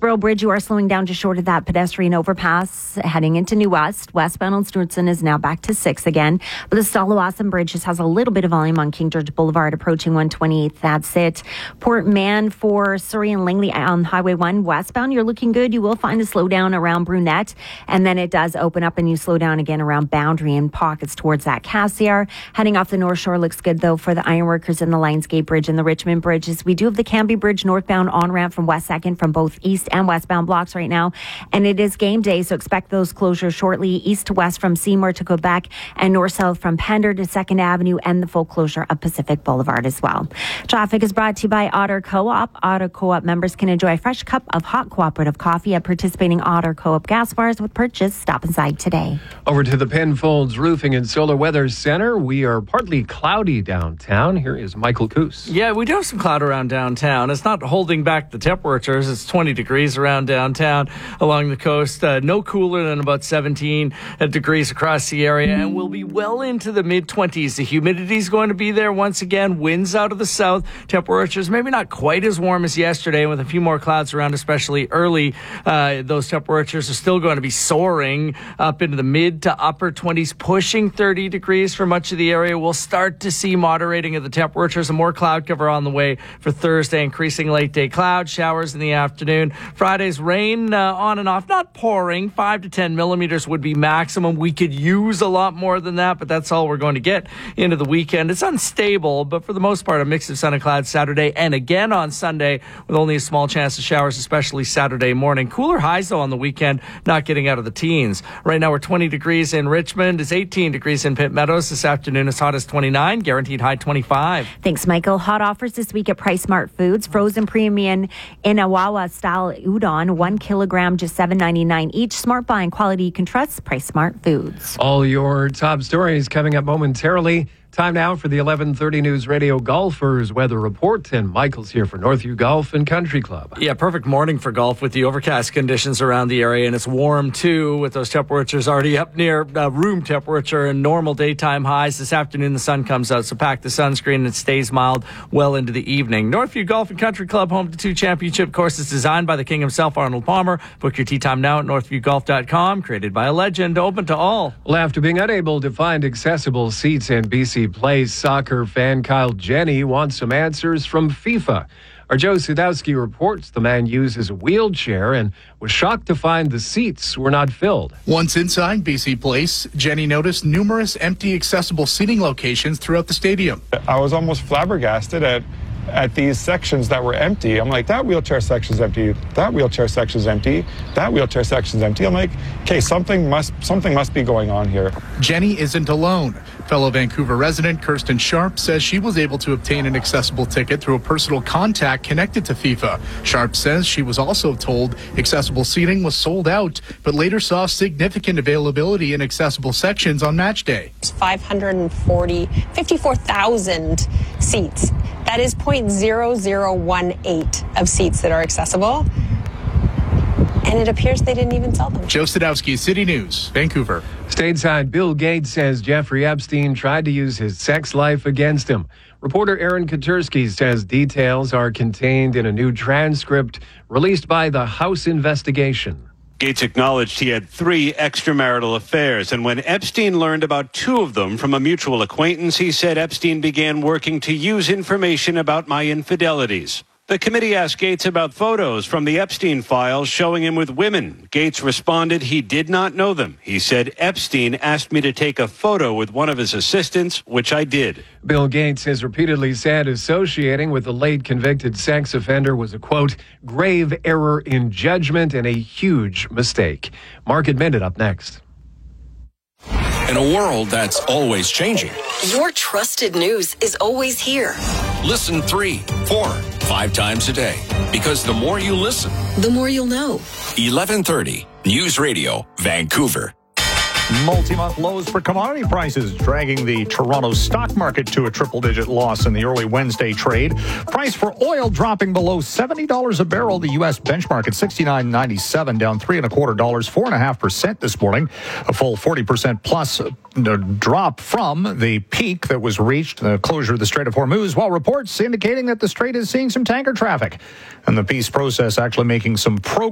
Kootsboro Bridge, you are slowing down just short of that pedestrian overpass heading into New West. Westbound on Stewardson is now back to 6 again. But the Stalawasan Bridge just has a little bit of volume on King George Boulevard approaching 128th. That's it. Port Mann for Surrey and Langley on Highway 1 westbound. You're looking good. You will find a slowdown around Brunette. And then it does open up and you slow down again around Boundary and pockets towards that Cassiar. Heading off the North Shore looks good, though, for the Ironworkers and the Lionsgate Bridge and the Richmond Bridges. We do have the Cambie Bridge northbound on-ramp from West 2nd from both east and westbound blocks right now. And it is game day, so expect those closures shortly. East to west from Seymour to Quebec and north-south from Pender to 2nd Avenue and the full closure of Pacific Boulevard as well. Traffic is brought to you by Otter Co-op. Otter Co-op members can enjoy a fresh cup of hot cooperative coffee at participating Otter Co-op gas bars with purchase. Stop inside today. Over to the Penfolds Roofing and Solar Weather Center. We are partly cloudy downtown. Here is Michael Coos. Yeah, we do have some cloud around downtown. It's not holding back the temperatures. It's 20 degrees around downtown along the coast. No cooler than about 17 degrees across the area, and we'll be well into the mid-20s. The humidity is going to be there once again. Winds out of the south. Temperatures maybe not quite as warm as yesterday, with a few more clouds around, especially early. Those temperatures are still going to be soaring up into the mid to upper 20s, pushing 30 degrees for much of the area. We'll start to see moderating of the temperatures and more cloud cover on the way for Thursday. Increasing late day clouds, showers in the afternoon. Friday's rain on and off, not pouring. 5 to 10 millimeters would be maximum. We could use a lot more than that, but that's all we're going to get into the weekend. It's unstable, but for the most part, a mix of sun and clouds Saturday and again on Sunday with only a small chance of showers, especially Saturday morning. Cooler highs, though, on the weekend, not getting out of the teens. Right now, we're 20 degrees in Richmond. It's 18 degrees in Pitt Meadows. This afternoon, as hot as 29, guaranteed high 25. Thanks, Michael. Hot offers this week at Price Smart Foods. Frozen premium Inawawa style udon, 1 kilogram, just $7.99 each. Smart buy and quality you can trust. Price Smart Foods. All your top stories coming up momentarily. Time now for the 11:30 News Radio Golfers Weather Report, and Michael's here for Northview Golf and Country Club. Yeah, perfect morning for golf with the overcast conditions around the area, and it's warm too with those temperatures already up near room temperature and normal daytime highs. This afternoon the sun comes out, so pack the sunscreen and it stays mild well into the evening. Northview Golf and Country Club, home to 2 championship courses designed by the king himself, Arnold Palmer. Book your tee time now at northviewgolf.com. Created by a legend, open to all. Well, after being unable to find accessible seats in BC Place, soccer fan Kyle Jenny wants some answers from FIFA. Our Joe Sadowski reports the man uses a wheelchair and was shocked to find the seats were not filled. Once inside BC Place, Jenny noticed numerous empty accessible seating locations throughout the stadium. I was almost flabbergasted at these sections that were empty. I'm like, that wheelchair section's empty, that wheelchair section's empty, that wheelchair section's empty. I'm like, okay, something must be going on here. Jenny isn't alone. Fellow Vancouver resident Kirsten Sharp says she was able to obtain an accessible ticket through a personal contact connected to FIFA. Sharp says she was also told accessible seating was sold out, but later saw significant availability in accessible sections on match day. 54,000 seats. That is 0.0018 of seats that are accessible. And it appears they didn't even sell them. Joe Sadowski, City News, Vancouver. Stateside, Bill Gates says Jeffrey Epstein tried to use his sex life against him. Reporter Aaron Katursky says details are contained in a new transcript released by the House investigation. Gates acknowledged he had 3 extramarital affairs, and when Epstein learned about 2 of them from a mutual acquaintance, he said Epstein began working to use information about my infidelities. The committee asked Gates about photos from the Epstein files showing him with women. Gates responded he did not know them. He said Epstein asked me to take a photo with one of his assistants, which I did. Bill Gates has repeatedly said associating with the late convicted sex offender was a, quote, grave error in judgment and a huge mistake. Market Minute up next. In a world that's always changing, your trusted news is always here. Listen 3, 4, 5 times a day. Because the more you listen, the more you'll know. 1130 News Radio, Vancouver. Multi-month lows for commodity prices, dragging the Toronto stock market to a triple-digit loss in the early Wednesday trade. Price for oil dropping below $70 a barrel. The U.S. benchmark at $69.97, down $3.25, 4.5% this morning. A full 40% plus drop from the peak that was reached, the closure of the Strait of Hormuz, while reports indicating that the strait is seeing some tanker traffic. And the peace process actually making some progress